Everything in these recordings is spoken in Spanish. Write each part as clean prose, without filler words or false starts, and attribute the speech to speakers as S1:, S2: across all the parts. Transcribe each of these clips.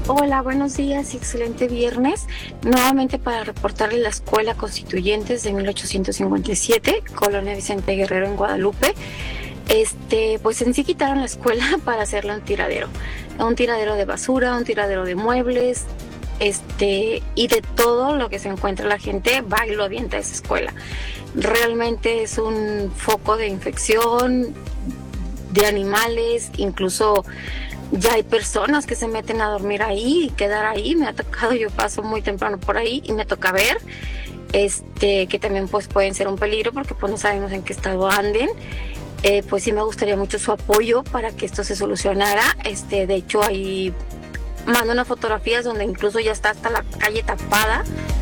S1: Hola, buenos días y excelente viernes. Nuevamente para reportarle la Escuela Constituyentes de 1857, Colonia Vicente Guerrero en Guadalupe. Pues en sí quitaron la escuela para hacerla un tiradero de basura, un tiradero de muebles, y de todo lo que se encuentra la gente va y lo avienta a esa escuela. Realmente es un foco de infección de animales, incluso ya hay personas que se meten a dormir ahí y quedar ahí. Me ha tocado, yo paso muy temprano por ahí y me toca ver, que también pues pueden ser un peligro porque pues no sabemos en qué estado anden. Pues sí me gustaría mucho su apoyo para que esto se solucionara. De hecho ahí mando unas fotografías donde incluso ya está hasta la calle tapada.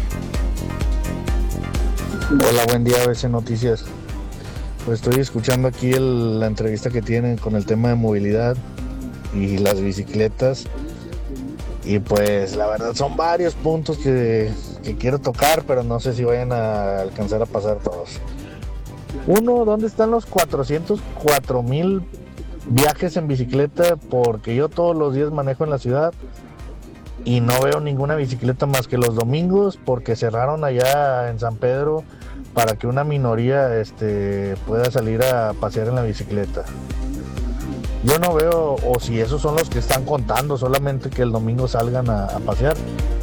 S2: Hola, buen día, ABC Noticias. Pues estoy escuchando aquí la entrevista que tienen con el tema de movilidad y las bicicletas. Y pues la verdad son varios puntos que quiero tocar, pero no sé si vayan a alcanzar a pasar todos. Uno, ¿dónde están los 404,000 viajes en bicicleta? Porque yo todos los días manejo en la ciudad y no veo ninguna bicicleta más que los domingos, porque cerraron allá en San Pedro para que una minoría pueda salir a pasear en la bicicleta. Yo no veo, o si esos son los que están contando, solamente que el domingo salgan a pasear.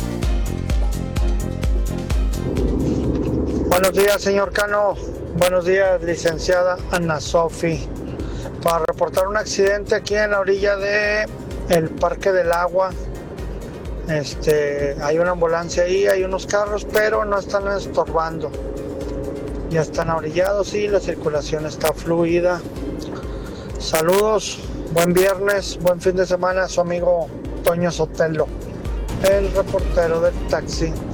S3: Buenos días, señor Cano. Buenos días, licenciada Ana Sofi. Para reportar un accidente aquí en la orilla de el Parque del Agua. Hay una ambulancia ahí, hay unos carros, pero no están estorbando. Ya están orillados y la circulación está fluida. Saludos, buen viernes, buen fin de semana, su amigo Toño Sotelo, el reportero del taxi.